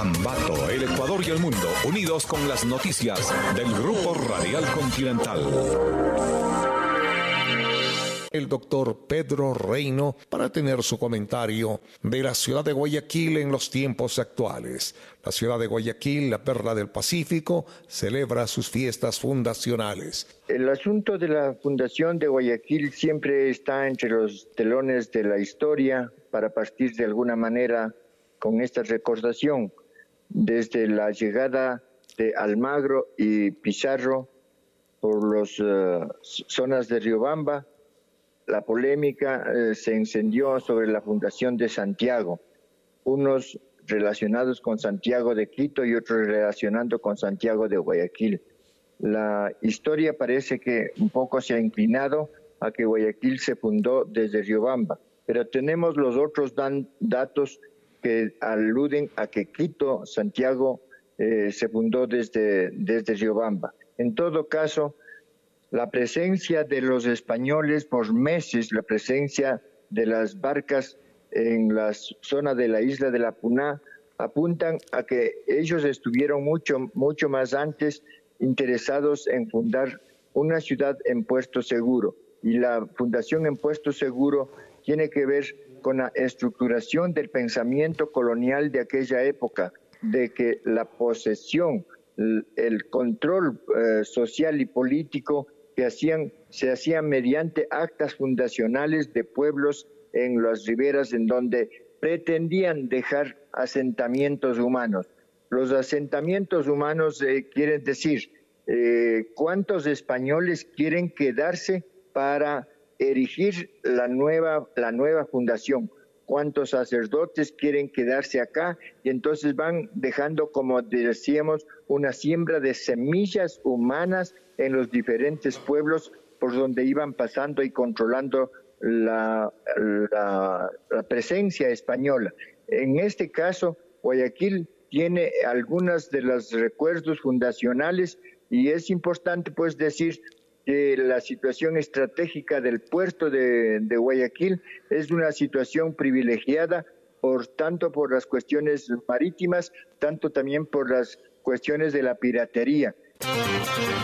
Ambato, el Ecuador y el mundo, unidos con las noticias del Grupo Radial Continental. El doctor Pedro Reino para tener su comentario de la ciudad de Guayaquil en los tiempos actuales. La ciudad de Guayaquil, la perla del Pacífico, celebra sus fiestas fundacionales. El asunto de la fundación de Guayaquil siempre está entre los telones de la historia para partir de alguna manera con esta recordación. Desde la llegada de Almagro y Pizarro por las zonas de Riobamba, la polémica se encendió sobre la fundación de Santiago, unos relacionados con Santiago de Quito y otros relacionando con Santiago de Guayaquil. La historia parece que un poco se ha inclinado a que Guayaquil se fundó desde Riobamba, pero tenemos los otros datos que aluden a que Quito, Santiago, se fundó desde Riobamba. En todo caso, la presencia de los españoles por meses, la presencia de las barcas en la zona de la isla de la Puná, apuntan a que ellos estuvieron mucho más antes interesados en fundar una ciudad en Puerto Seguro. Y la fundación en Puerto Seguro tiene que ver con la estructuración del pensamiento colonial de aquella época, de que la posesión, el control social y político se hacían mediante actas fundacionales de pueblos en las riberas en donde pretendían dejar asentamientos humanos. Los asentamientos humanos quieren decir cuántos españoles quieren quedarse para erigir la nueva fundación, cuántos sacerdotes quieren quedarse acá, y entonces van dejando, como decíamos, una siembra de semillas humanas en los diferentes pueblos por donde iban pasando y controlando la presencia española. En este caso, Guayaquil tiene algunos de los recuerdos fundacionales y es importante pues decir que la situación estratégica del puerto de Guayaquil es una situación privilegiada tanto por las cuestiones marítimas, tanto también por las cuestiones de la piratería.